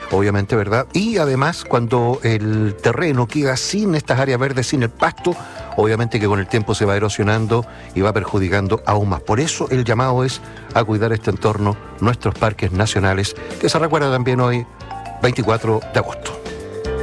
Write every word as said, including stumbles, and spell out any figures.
obviamente, ¿verdad? Y además, cuando el terreno queda sin estas áreas verdes, sin el pasto, obviamente que con el tiempo se va erosionando y va perjudicando aún más. Por eso el llamado es a cuidar este entorno, nuestros parques nacionales, que se recuerda también hoy, veinticuatro de agosto.